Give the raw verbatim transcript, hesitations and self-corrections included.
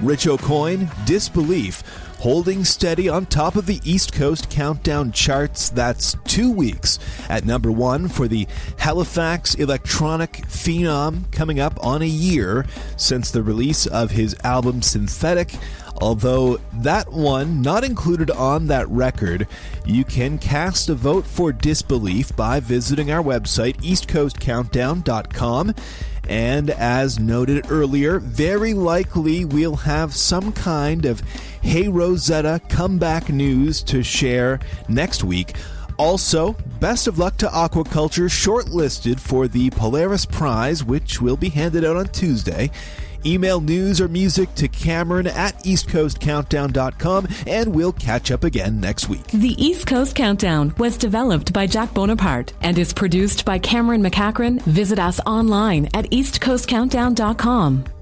Rich O'Coin, Disbelief, holding steady on top of the East Coast Countdown charts. That's two weeks at number one for the Halifax electronic phenom, coming up on a year since the release of his album Synthetic. Although that one not included on that record, you can cast a vote for Disbelief by visiting our website, east coast countdown dot com. And as noted earlier, very likely we'll have some kind of Hey Rosetta comeback news to share next week. Also, best of luck to Aquaculture, shortlisted for the Polaris Prize, which will be handed out on Tuesday. Email news or music to Cameron at east coast countdown dot com, and we'll catch up again next week. The East Coast Countdown was developed by Jack Bonaparte and is produced by Cameron McCachran. Visit us online at east coast countdown dot com.